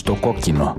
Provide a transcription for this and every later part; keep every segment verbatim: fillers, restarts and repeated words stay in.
Στο κόκκινο.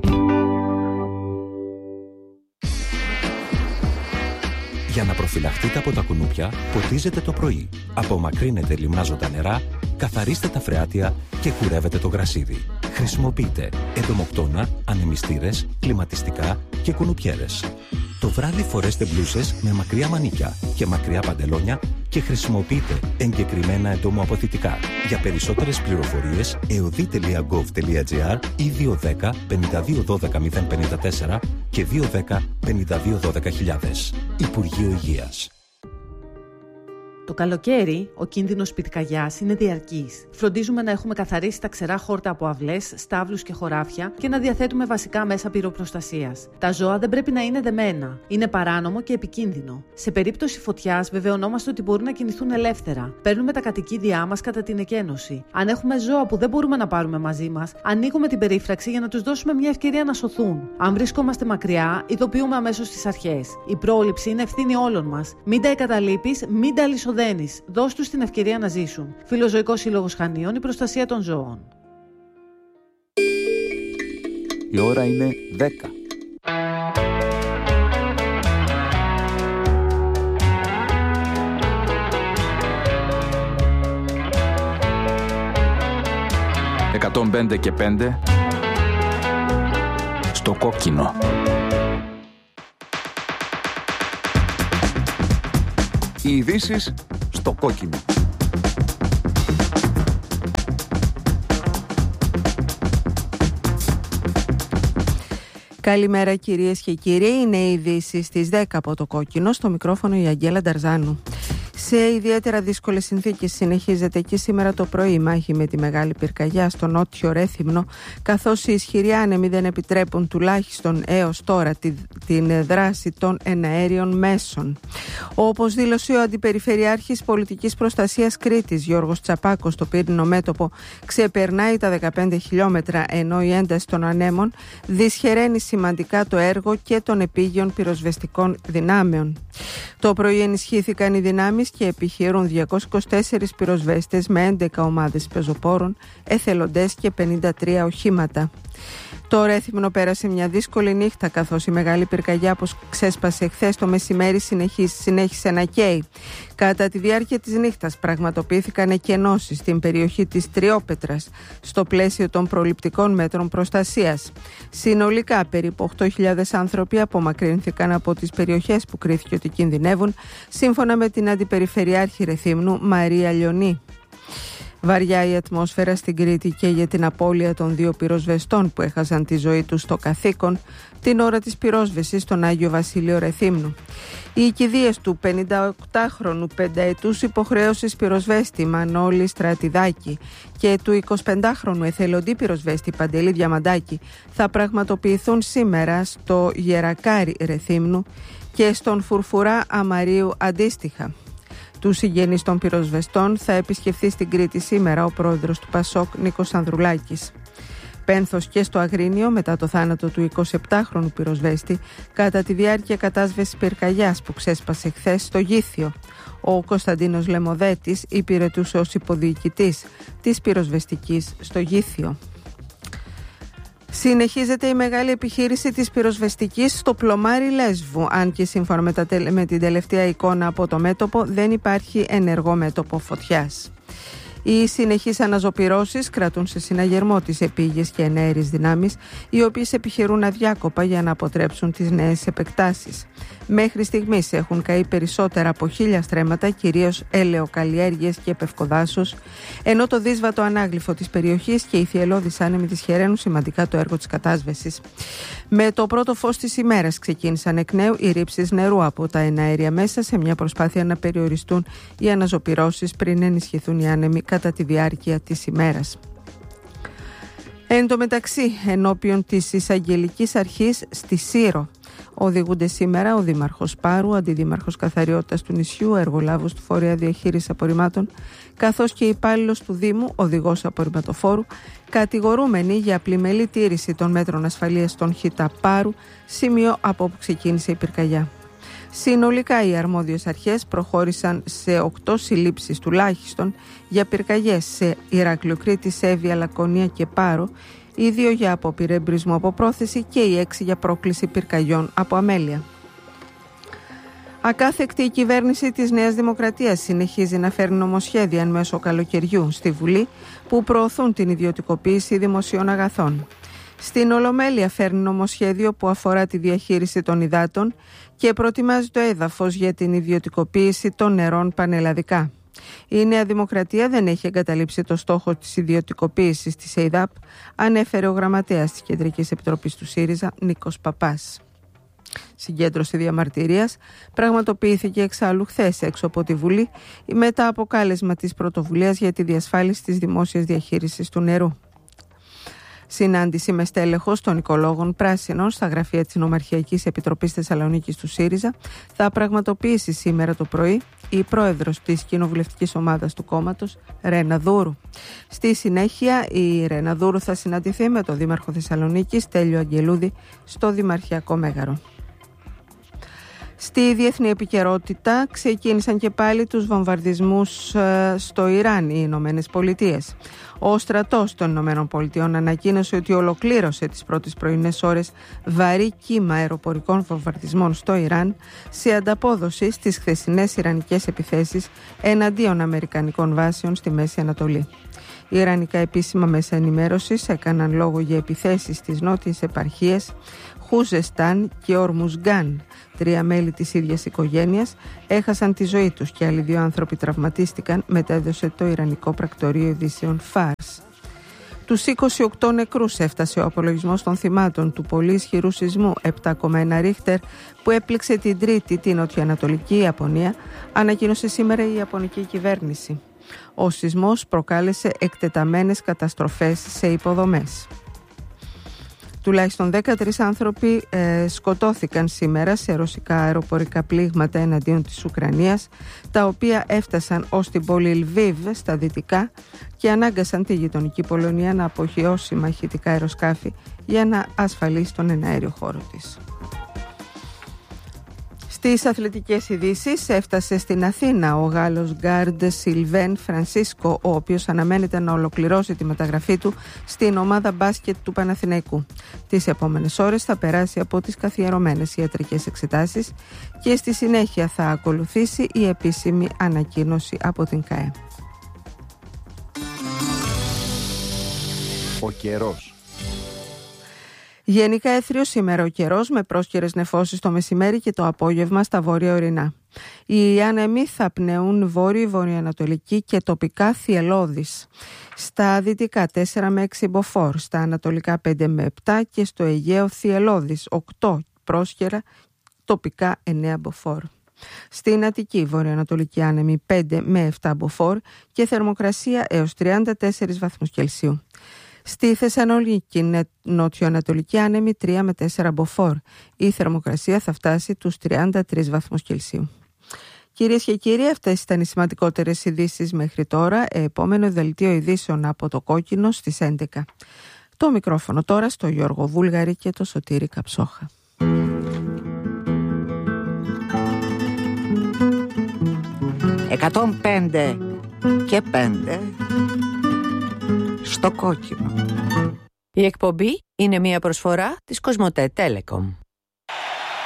Για να προφυλαχτείτε από τα κουνούπια, ποτίζετε το πρωί. Απομακρύνετε λιμνάζοντα νερά, καθαρίστε τα φρεάτια και κουρεύετε το γρασίδι. Χρησιμοποιείτε εντομοκτώνα, ανεμιστήρες, κλιματιστικά και κουνουπιέρες. Το βράδυ φορέστε μπλούσες με μακριά μανίκια και μακριά παντελόνια και χρησιμοποιείτε εγκεκριμένα εντομοαποθητικά. Για περισσότερες πληροφορίες, εωδή τελεία γκοβ τελεία τζι άρ ή δύο δέκα πενήντα δύο δώδεκα μηδέν πενήντα τέσσερα και δύο δέκα πενήντα δύο δώδεκα χιλιάδες. Υπουργείο Υγείας. Το καλοκαίρι, ο κίνδυνος πυρκαγιάς είναι διαρκής. Φροντίζουμε να έχουμε καθαρίσει τα ξερά χόρτα από αυλές, στάβλους και χωράφια και να διαθέτουμε βασικά μέσα πυροπροστασίας. Τα ζώα δεν πρέπει να είναι δεμένα. Είναι παράνομο και επικίνδυνο. Σε περίπτωση φωτιάς, βεβαιωνόμαστε ότι μπορούν να κινηθούν ελεύθερα. Παίρνουμε τα κατοικίδια μας κατά την εκένωση. Αν έχουμε ζώα που δεν μπορούμε να πάρουμε μαζί μας, ανοίγουμε την περίφραξη για να τους δώσουμε μια ευκαιρία να σωθούν. Αν βρισκόμαστε μακριά, ειδοποιούμε αμέσως τις αρχές. Η πρόληψη είναι ευθύνη όλων μας. Μην τα εγκαταλείπεις, μην τα αλυσοδένεις. Δώσ' τους την ευκαιρία να ζήσουν. Φιλοζωικός Σύλλογος Χανίων, η προστασία των ζώων. Η ώρα είναι δέκα. εκατόν πέντε και πέντε στο κόκκινο. Οι ειδήσεις στο κόκκινο. Καλημέρα κυρίες και κύριοι, είναι οι ειδήσεις στις δέκα από το κόκκινο, στο μικρόφωνο η Αγγέλα Νταρζάνου. Σε ιδιαίτερα δύσκολες συνθήκες συνεχίζεται και σήμερα το πρωί η μάχη με τη μεγάλη πυρκαγιά στο νότιο Ρέθυμνο, καθώς οι ισχυροί άνεμοι δεν επιτρέπουν τουλάχιστον έως τώρα τη, την δράση των εναέριων μέσων. Όπως δήλωσε ο Αντιπεριφερειάρχης Πολιτικής Προστασίας Κρήτης Γιώργος Τσαπάκος, το πύρινο μέτωπο ξεπερνάει τα δεκαπέντε χιλιόμετρα, ενώ η ένταση των ανέμων δυσχεραίνει σημαντικά το έργο και των επίγειων πυροσβεστικών δυνάμεων. Το πρωί ενισχύθηκαν οι δυνάμεις και επιχειρούν διακόσιοι είκοσι τέσσερις πυροσβέστες με έντεκα ομάδες πεζοπόρων, εθελοντές και πενήντα τρία οχήματα. Το Ρέθυμνο πέρασε μια δύσκολη νύχτα, καθώς η μεγάλη πυρκαγιά που ξέσπασε χθες το μεσημέρι συνέχισε να καίει. Κατά τη διάρκεια της νύχτας πραγματοποιήθηκαν εκενώσεις στην περιοχή της Τριόπετρας στο πλαίσιο των προληπτικών μέτρων προστασίας. Συνολικά περίπου οκτώ χιλιάδες άνθρωποι απομακρύνθηκαν από τις περιοχές που κρίθηκε ότι κινδυνεύουν, σύμφωνα με την Αντιπεριφερειάρχη Ρεθύμνου Μαρία Λιονή. Βαριά η ατμόσφαιρα στην Κρήτη και για την απώλεια των δύο πυροσβεστών που έχασαν τη ζωή τους στο καθήκον την ώρα της πυρόσβεσης στον Άγιο Βασίλειο Ρεθύμνου. Οι οικηδείες του πενηνταοκτάχρονου πενταετούς υποχρέωσης πυροσβέστη Μανώλη Στρατιδάκη και του εικοσιπεντάχρονου εθελοντή πυροσβέστη Παντελή Διαμαντάκη θα πραγματοποιηθούν σήμερα στο Γερακάρι Ρεθύμνου και στον Φουρφουρά Αμαρίου αντίστοιχα. Τους συγγενείς των πυροσβεστών θα επισκεφθεί στην Κρήτη σήμερα ο πρόεδρος του Πασόκ Νίκος Ανδρουλάκης. Πένθος και στο Αγρίνιο μετά το θάνατο του εικοσιεπτάχρονου πυροσβέστη κατά τη διάρκεια κατάσβεσης πυρκαγιάς που ξέσπασε χθες στο Γήθιο. Ο Κωνσταντίνος Λεμοδέτης υπηρετούσε ως υποδιοικητής της πυροσβεστικής στο Γήθιο. Συνεχίζεται η μεγάλη επιχείρηση της πυροσβεστικής στο πλωμάρι Λέσβου, αν και σύμφωνα με, τα, με την τελευταία εικόνα από το μέτωπο δεν υπάρχει ενεργό μέτωπο φωτιάς. Οι συνεχείς αναζωπυρώσεις κρατούν σε συναγερμό τις επίγειες και εναέριες δυνάμεις, οι οποίες επιχειρούν αδιάκοπα για να αποτρέψουν τις νέες επεκτάσεις. Μέχρι στιγμής έχουν καεί περισσότερα από χίλια στρέμματα, κυρίως ελαιοκαλλιέργειες και πευκοδάσος, ενώ το δύσβατο ανάγλυφο της περιοχής και οι θυελλώδεις άνεμοι δυσχεραίνουν σημαντικά το έργο της κατάσβεσης. Με το πρώτο φως της ημέρας ξεκίνησαν εκ νέου οι ρήψεις νερού από τα εναέρια μέσα σε μια προσπάθεια να περιοριστούν οι αναζωπυρώσεις πριν ενισχυθούν οι άνεμοι κατά τη διάρκεια της ημέρας. Εν τω μεταξύ, ενώπιον της εισαγγελικής αρχής στη Σύρο, οδηγούνται σήμερα ο Δήμαρχος Πάρου, Αντιδήμαρχος Καθαριότητας του νησιού, εργολάβος του Φορέα Διαχείρισης Απορριμμάτων, καθώς και υπάλληλος του Δήμου, οδηγός απορριμματοφόρου, κατηγορούμενοι για πλημελή τήρηση των μέτρων ασφαλείας στον Χιτά Πάρου, σημείο από όπου ξεκίνησε η πυρκαγιά. Συνολικά οι αρμόδιες αρχές προχώρησαν σε οκτώ συλλήψεις τουλάχιστον για πυρκαγιές σε Ηράκλειο, Κρήτη, Σέβεια, Λακωνία και Πάρο, οι δύο για απόπειρα εμπρισμού από πρόθεση και οι έξι για πρόκληση πυρκαγιών από αμέλεια. Ακάθεκτη η κυβέρνηση της Νέας Δημοκρατίας συνεχίζει να φέρνει νομοσχέδια εν μέσω καλοκαιριού στη Βουλή που προωθούν την ιδιωτικοποίηση δημοσίων αγαθών. Στην Ολομέλεια φέρνει νομοσχέδιο που αφορά τη διαχείριση των υδάτων και προετοιμάζει το έδαφος για την ιδιωτικοποίηση των νερών πανελλαδικά. Η Νέα Δημοκρατία δεν έχει εγκαταλείψει το στόχο της ιδιωτικοποίησης της ΕΙΔΑΠ, ανέφερε ο γραμματέας της Κεντρικής Επιτροπής του ΣΥΡΙΖΑ, Νίκος Παπάς. Συγκέντρωση διαμαρτυρίας πραγματοποιήθηκε εξάλλου χθες έξω από τη Βουλή μετά από κάλεσμα της πρωτοβουλίας για τη διασφάλιση της δημόσιας διαχείρισης του νερού. Συνάντηση με στέλεχος των οικολόγων Πράσινων στα γραφεία της Νομαρχιακής Επιτροπής Θεσσαλονίκης του ΣΥΡΙΖΑ θα πραγματοποιήσει σήμερα το πρωί η πρόεδρος της κοινοβουλευτικής ομάδας του κόμματος, Ρένα Δούρου. Στη συνέχεια η Ρένα Δούρου θα συναντηθεί με τον Δήμαρχο Θεσσαλονίκης, Στέλιο Αγγελούδη, στο Δημαρχιακό Μέγαρο. Στη διεθνή επικαιρότητα ξεκίνησαν και πάλι τους βομβαρδισμούς στο Ιράν οι Ηνωμένες Πολιτείες. Ο στρατός των Ηνωμένων Πολιτειών ανακοίνωσε ότι ολοκλήρωσε τις πρώτες πρωινές ώρες βαρύ κύμα αεροπορικών βομβαρδισμών στο Ιράν σε ανταπόδοση στις χθεσινές ιρανικές επιθέσεις εναντίον αμερικανικών βάσεων στη Μέση Ανατολή. Οι ιρανικά επίσημα μέσα ενημέρωσης έκαναν λόγο για επιθέσεις στις νότιες επαρχίες Χουζεστάν και Ορμουζγκάν. Τρία μέλη της ίδιας οικογένειας έχασαν τη ζωή τους και άλλοι δύο άνθρωποι τραυματίστηκαν, μετέδωσε το Ιρανικό Πρακτορείο Ειδήσεων Φάρς. Τους είκοσι οκτώ νεκρούς έφτασε ο απολογισμός των θυμάτων του πολύ ισχυρού σεισμού επτά κόμμα ένα ρίχτερ που έπληξε την Τρίτη την νοτιοανατολική Ιαπωνία, ανακοίνωσε σήμερα η Ιαπωνική κυβέρνηση. Ο σεισμός προκάλεσε εκτεταμένες καταστροφές σε υποδομές. Τουλάχιστον δεκατρείς άνθρωποι ε, σκοτώθηκαν σήμερα σε ρωσικά αεροπορικά πλήγματα εναντίον της Ουκρανίας, τα οποία έφτασαν ως την πόλη Λβίβ στα δυτικά και ανάγκασαν τη γειτονική Πολωνία να αποχειώσει μαχητικά αεροσκάφη για να ασφαλίσει τον εναέριο χώρο της. Στις αθλητικές ειδήσεις έφτασε στην Αθήνα ο Γάλλος γκάρντ Σιλβέν Φρανσίσκο, ο οποίος αναμένεται να ολοκληρώσει τη μεταγραφή του στην ομάδα μπάσκετ του Παναθηναϊκού. Τις επόμενες ώρες θα περάσει από τις καθιερωμένες ιατρικές εξετάσεις και στη συνέχεια θα ακολουθήσει η επίσημη ανακοίνωση από την ΚΑΕ. Ο καιρός. Γενικά έθριο σήμερα ο καιρός με πρόσκαιρες νεφώσεις το μεσημέρι και το απόγευμα στα βόρεια ορεινά. Οι άνεμοι θα πνέουν βόρειο-βορειοανατολική και τοπικά θυελλώδης. Στα δυτικά τέσσερα με έξι μποφόρ, στα ανατολικά πέντε με επτά και στο Αιγαίο θυελλώδης οκτώ πρόσκαιρα, τοπικά εννέα μποφόρ. Στην Αττική βορειοανατολική άνεμη πέντε με επτά μποφόρ και θερμοκρασία έως τριάντα τέσσερις βαθμούς Κελσίου. Στη Θεσσαλονίκη νότιο-ανατολική άνεμη τρία με τέσσερα μποφόρ. Η θερμοκρασία θα φτάσει τους τριάντα τρεις βαθμούς Κελσίου. Κυρίες και κύριοι, αυτές ήταν οι σημαντικότερες ειδήσεις μέχρι τώρα. Επόμενο δελτίο ειδήσεων από το Κόκκινο στις έντεκα. Το μικρόφωνο τώρα στο Γιώργο Βούλγαρη και το Σωτήρη Καψόχα. εκατόν πέντε και πέντε στο Κόκκινο. Η εκπομπή είναι μια προσφορά της Κοσμοτέ Telecom.